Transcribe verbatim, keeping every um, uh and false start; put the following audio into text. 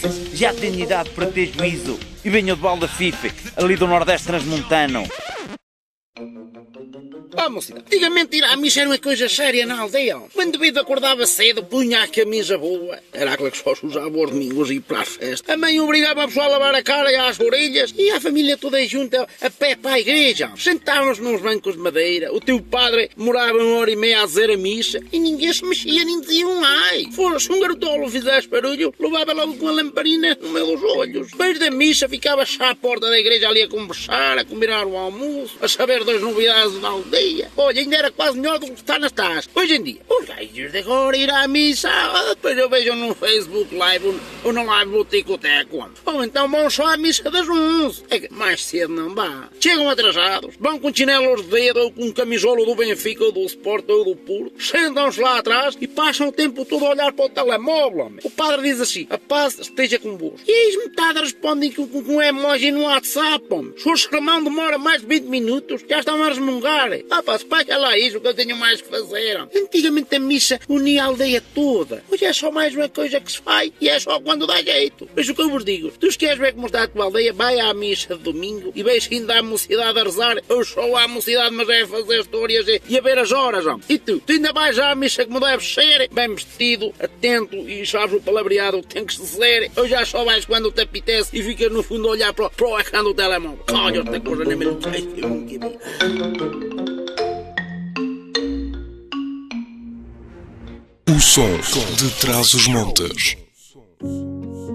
Já tenho idade para ter juízo e venho de balda Fife, ali do Nordeste Transmontano. Ó, mocidade, antigamente ir à missa era uma coisa séria na aldeia. O indivíduo acordava cedo, punha a camisa boa. Era aquela que só se usava aos domingos e ir para as festas. A mãe obrigava a pessoa a lavar a cara e as orelhas. E a família toda junta a pé para a igreja. Sentavam-se nos bancos de madeira. O teu padre morava uma hora e meia a dizer a missa. E ninguém se mexia, nem dizia um ai. Fora, se um garotolo fizesse barulho, levava logo com a lamparina no meio dos olhos. Depois da missa, ficava já à porta da igreja ali a conversar, a combinar o almoço, a saber das novidades da aldeia. Olha, ainda era quase melhor do que está nas taças. Hoje em dia, os gajos de agora ir à missa, depois eu vejo no Facebook Live ou no Live Botico até quando. Ou então vão só à missa das onze. É que mais cedo não dá. Chegam atrasados, vão com chinelos de dedo ou com camisolo do Benfica ou do Sport ou do Porto, sentam-se lá atrás e passam o tempo todo a olhar para o telemóvel. Homem. O padre diz assim, a paz esteja convosco. E eis metade respondem com, com, com um emoji no WhatsApp. Homem. Se o sermão demora mais de vinte minutos, já estão a resmungar. Ah, pá, se paga lá isso que eu tenho mais que fazer. Antigamente a missa unia a aldeia toda. Hoje é só mais uma coisa que se faz e é só quando dá jeito. Mas o que eu vos digo, tu se queres ver como está a tua aldeia, vai à missa de domingo e vejo ainda a mocidade a rezar. Eu sou à mocidade, mas é a fazer histórias e, e a ver as horas. Homem. E tu? Tu ainda vais à missa como deve ser, bem vestido, atento e sabes o palavreado que tem que se dizer. Ou já só vais quando te apetece e ficas no fundo a olhar para, para o ecrã do telemóvel. Olha, outra coisa nem me O som de Trás-os-Montes.